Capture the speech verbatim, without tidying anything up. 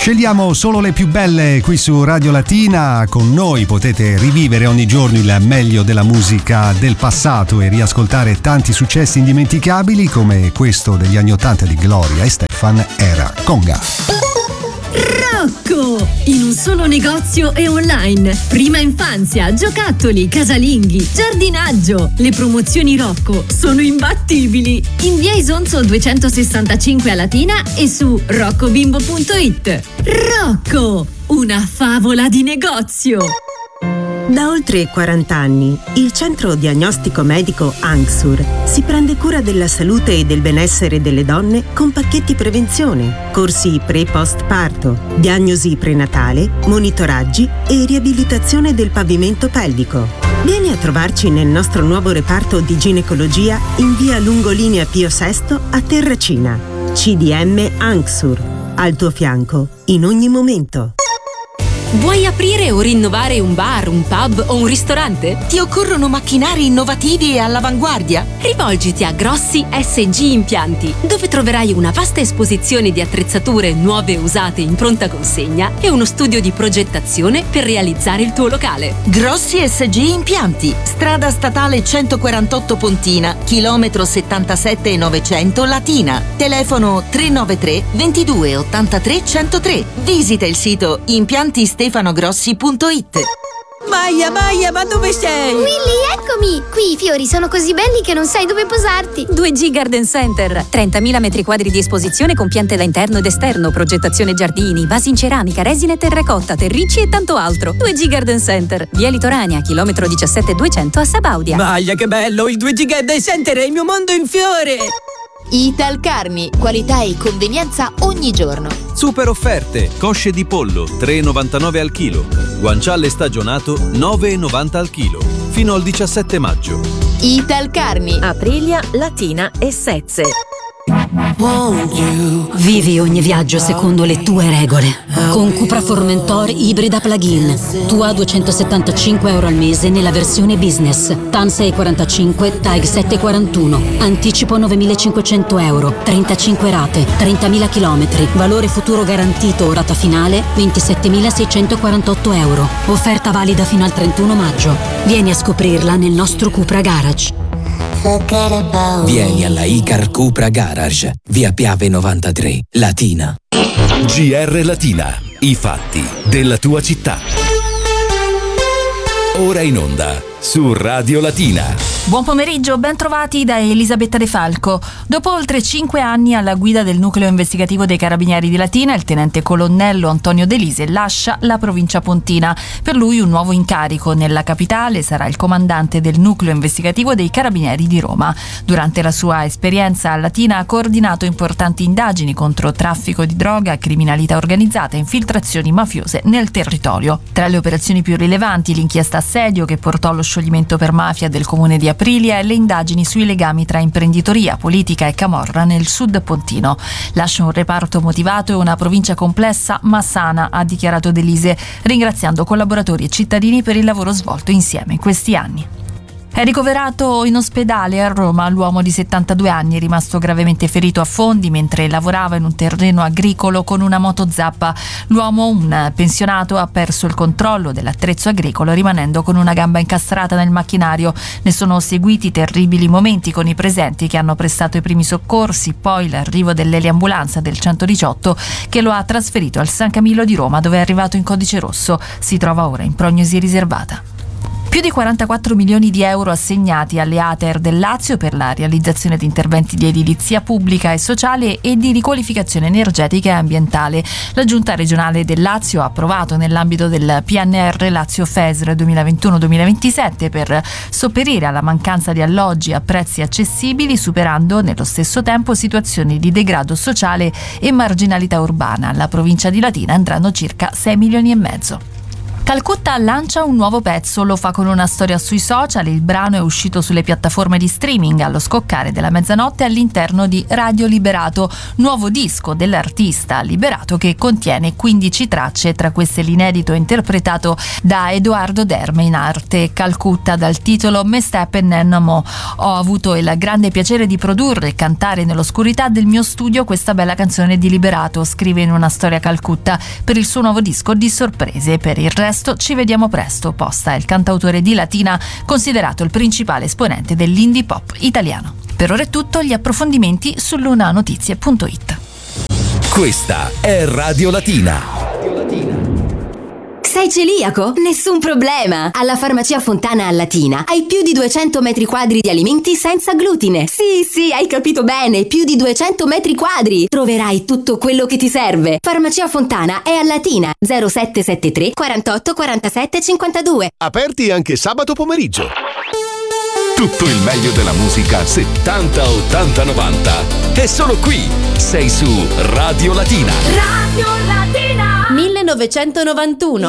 Scegliamo solo le più belle qui su Radio Latina. Con noi potete rivivere ogni giorno il meglio della musica del passato e riascoltare tanti successi indimenticabili come questo degli anni ottanta di Gloria e Stefan, Era Conga. Rocco! In un solo negozio e online. Prima infanzia, giocattoli, casalinghi, giardinaggio. Le promozioni Rocco sono imbattibili. In via Isonzo duecentosessantacinque a Latina e su roccobimbo punto it. Rocco! Una favola di negozio! Da oltre quaranta anni, il centro diagnostico medico Anxur si prende cura della salute e del benessere delle donne con pacchetti prevenzione, corsi pre-post parto, diagnosi prenatale, monitoraggi e riabilitazione del pavimento pelvico. Vieni a trovarci nel nostro nuovo reparto di ginecologia in via Lungolinea Pio sesto a Terracina. C D M Anxur, al tuo fianco in ogni momento. Vuoi aprire o rinnovare un bar, un pub o un ristorante? Ti occorrono macchinari innovativi e all'avanguardia? Rivolgiti a Grossi S G Impianti, dove troverai una vasta esposizione di attrezzature nuove e usate in pronta consegna e uno studio di progettazione per realizzare il tuo locale. Grossi S G Impianti, strada statale centoquarantotto Pontina, chilometro settantasette e novecento Latina. Telefono tre nove tre ventidue ottantatré centotré. Visita il sito impianti stefanogrossi punto it. Maia, Maia, ma dove sei? Willy, eccomi! Qui i fiori sono così belli che non sai dove posarti. due G Garden Center, trentamila metri quadri di esposizione con piante da interno ed esterno, progettazione giardini, vasi in ceramica, resina e terracotta, terricci e tanto altro. due G Garden Center, via Litoranea, chilometro diciassette duecento a Sabaudia. Maia, che bello! Il due G Garden Center è il mio mondo in fiore! Italcarni, qualità e convenienza ogni giorno. Super offerte, cosce di pollo tre e novantanove al chilo, guanciale stagionato nove e novanta al chilo, fino al diciassette maggio. Italcarni, Aprilia, Latina e Sezze. Vivi ogni viaggio secondo le tue regole. Con Cupra Formentor ibrida plug-in. Tua duecentosettantacinque euro al mese nella versione business. T A N sei quarantacinque, T A G sette quarantuno. Anticipo novemilacinquecento euro. trentacinque rate, trentamila chilometri. Valore futuro garantito o rata finale ventisettemilaseicentoquarantotto euro. Offerta valida fino al trentuno maggio. Vieni a scoprirla nel nostro Cupra Garage. Vieni alla Icar Cupra Garage, via Piave novantatré, Latina. G R Latina, i fatti della tua città. Ora in onda su Radio Latina. Buon pomeriggio, ben trovati da Elisabetta De Falco. Dopo oltre cinque anni alla guida del nucleo investigativo dei Carabinieri di Latina, il tenente colonnello Antonio De Lise lascia la provincia pontina. Per lui un nuovo incarico nella capitale, sarà il comandante del nucleo investigativo dei Carabinieri di Roma. Durante la sua esperienza a Latina ha coordinato importanti indagini contro traffico di droga, criminalità organizzata e infiltrazioni mafiose nel territorio. Tra le operazioni più rilevanti l'inchiesta assedio che portò allo scioglimento per mafia del comune di Aprilia e le indagini sui legami tra imprenditoria, politica e camorra nel sud pontino. Lascia un reparto motivato e una provincia complessa ma sana, ha dichiarato De Lise, ringraziando collaboratori e cittadini per il lavoro svolto insieme in questi anni. È ricoverato in ospedale a Roma l'uomo di settantadue anni, rimasto gravemente ferito a Fondi mentre lavorava in un terreno agricolo con una moto zappa. L'uomo, un pensionato, ha perso il controllo dell'attrezzo agricolo rimanendo con una gamba incastrata nel macchinario. Ne sono seguiti terribili momenti con i presenti che hanno prestato i primi soccorsi, poi l'arrivo dell'eliambulanza del centodiciotto che lo ha trasferito al San Camillo di Roma, dove è arrivato in codice rosso. Si trova ora in prognosi riservata. Più di quarantaquattro milioni di euro assegnati alle A T E R del Lazio per la realizzazione di interventi di edilizia pubblica e sociale e di riqualificazione energetica e ambientale. La Giunta regionale del Lazio ha approvato nell'ambito del P N R Lazio F E S R duemilaventuno duemilaventisette per sopperire alla mancanza di alloggi a prezzi accessibili, superando nello stesso tempo situazioni di degrado sociale e marginalità urbana. Alla provincia di Latina andranno circa sei milioni e mezzo. Calcutta lancia un nuovo pezzo, lo fa con una storia sui social, il brano è uscito sulle piattaforme di streaming allo scoccare della mezzanotte all'interno di Radio Liberato, nuovo disco dell'artista Liberato che contiene quindici tracce, tra queste l'inedito interpretato da Edoardo Derme in arte Calcutta dal titolo Me Steppen Nennamo. Ho avuto il grande piacere di produrre e cantare nell'oscurità del mio studio questa bella canzone di Liberato, scrive in una storia Calcutta per il suo nuovo disco di sorprese. Per il resto ci vediamo presto, posta il cantautore di Latina, considerato il principale esponente dell'indie pop italiano. Per ora è tutto, gli approfondimenti su lunanotizie punto it. Questa è Radio Latina. Sei celiaco? Nessun problema! Alla Farmacia Fontana a Latina hai più di duecento metri quadri di alimenti senza glutine. Sì, sì, hai capito bene, più di duecento metri quadri. Troverai tutto quello che ti serve. Farmacia Fontana è a Latina, zero sette sette tre quarantotto quarantasette cinquantadue. Aperti anche sabato pomeriggio. Tutto il meglio della musica settanta, ottanta, novanta. È solo qui. Sei su Radio Latina. Radio Latina millenovecentonovantuno.